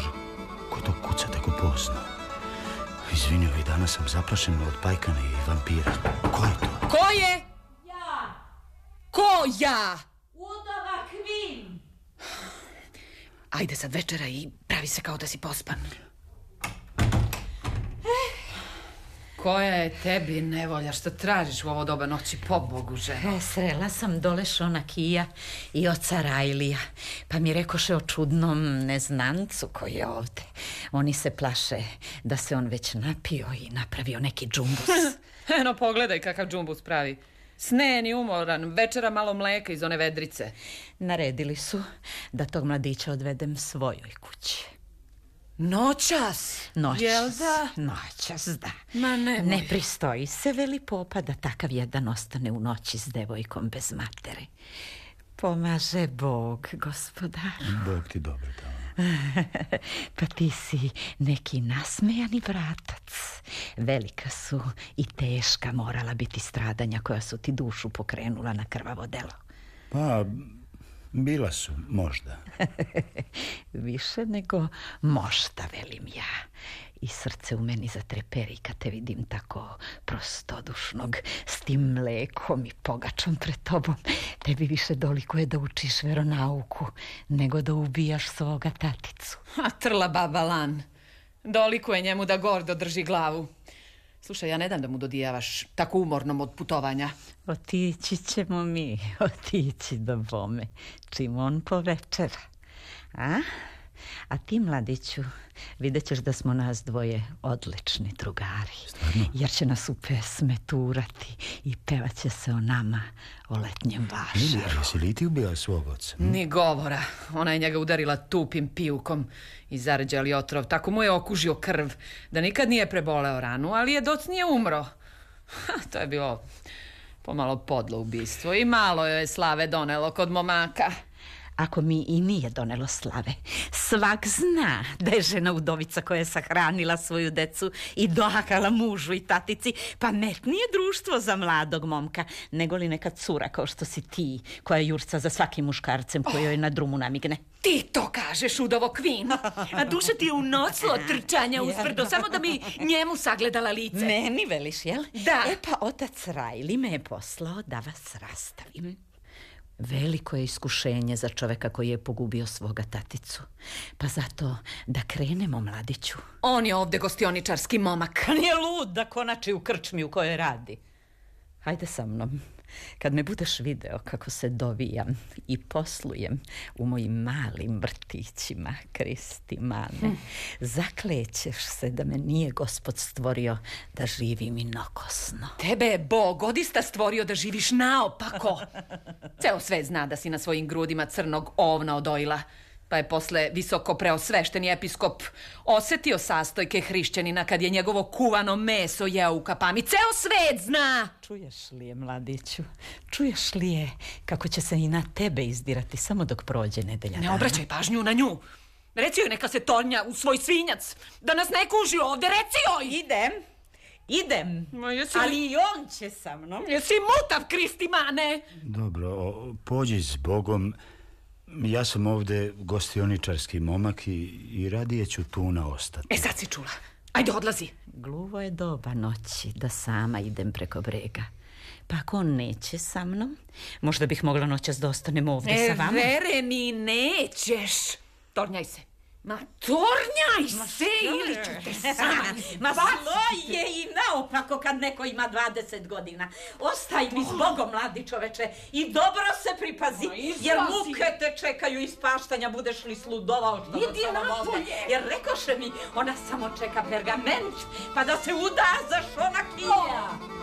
Bože, ko to kuca tako pozno? Izvini, ovih dana sam zaplašen od pajkana i vampira. Ko je to? Ko je? Ja. Ko ja? Udova Kvin. Ajde sad večera i pravi se kao da si pospan. Koja je tebi nevolja što tražiš u ovo doba noći, po Bogu, ženo? Srela sam dole Šona Kija i oca Rajlija, pa mi rekoše o čudnom neznancu koji je ovde. Oni se plaše da se on već napio i napravio neki džumbus. Eno, pogledaj kakav džumbus pravi. Snen i umoran, večera malo mleka iz one vedrice. Naredili su da tog mladića odvedem svojoj kući. Noćas? Jel da? Noćas, da. Ma nemoj. Ne pristoji se, veli popa, da takav jedan ostane u noći s devojkom bez matere. Pomaže Bog, gospodar. Bog ti dobro dao. Pa ti si neki nasmejani vratac. Velika su i teška morala biti stradanja koja su ti dušu pokrenula na krvavo delo. Pa, bila su, možda. Više nego možda, velim ja. I srce u meni zatreperi kad te vidim tako prostodušnog, s tim mlekom i pogačom pred tobom. Tebi više dolikuje da učiš veronauku nego da ubijaš svoga taticu. A trla baba lan. Dolikuje njemu da gordo drži glavu. Slušaj, ja ne dam da mu dodijavaš tako umornom od putovanja. Otići ćemo mi, otići do bome, čim on povečera. A ti, mladiću, vidjet ćeš da smo nas dvoje odlični drugari. Stvarno? Jer će nas u pesme turati i pevat će se o nama, o letnjem vašaru. A jesi li ti ubila svog oca? Ni govora. Ona je njega udarila tupim pijukom i zarđali otrov. Tako mu je okužio krv da nikad nije preboleo ranu, ali je doc nije umro. To je bilo pomalo podlo ubistvo i malo joj je slave donelo kod momaka. Ako mi i nije donelo slave, svak zna da je žena udovica koja je sahranila svoju decu i dohakala mužu i tatici pametnije društvo za mladog momka nego li neka cura kao što si ti, koja jurca za svakim muškarcem koji joj na drumu namigne. Ti to kažeš, udovo Kvin. A duša ti je unoclo trčanja usprdo, samo da bi njemu sagledala lice. Meni veliš, jel? Da. Pa otac Rajli me je poslao da vas rastavim. Veliko je iskušenje za čoveka koji je pogubio svoga taticu. Pa zato da krenemo, mladiću. On je ovde gostioničarski momak. Nije lud da konači u krčmi u kojoj radi. Hajde sa mnom. Kad me budeš video kako se dovijam i poslujem u mojim malim vrtićima, Kristi mane, zaklećeš se da me nije Gospod stvorio da živim inokosno. Tebe je Bog odista stvorio da živiš naopako. Ceo svet zna da si na svojim grudima crnog ovna odojila. Pa je posle visoko preosvešteni episkop osetio sastojke hrišćanina kad je njegovo kuvano meso jeo u kapami. Ceo svet zna! Čuješ li je, mladiću? Čuješ li je kako će se i na tebe izdirati samo dok prođe nedelja dana? Ne obraćaj pažnju na nju. Reci joj neka se tornja u svoj svinjac. Da nas ne kuži ovde, reci joj! Idem. Ali i on će sa mnom. Jesi mutav, Kristi mane? Dobro, pođi s Bogom. Ja sam ovde gostioničarski momak i radije ću tuna ostati. Sad si čula. Ajde, odlazi. Gluvo je doba noći da sama idem preko brega. Pa ako on neće sa mnom, možda bih mogla noćas da ostanem ovde sa vama. Vere mi, nećeš. Tornjaj se. Ma tornjaj se ili ću te sama. Ma zlo je i naopako kad neko ima 20 godina. Ostaj mi s Bogom, mladi čoveče, i dobro se pripazi, jer muke te čekaju ispaštanja, budeš li sludovao što idi napolje. Jer rekoše mi, ona samo čeka pergament, pa da se uda za Šona Kija.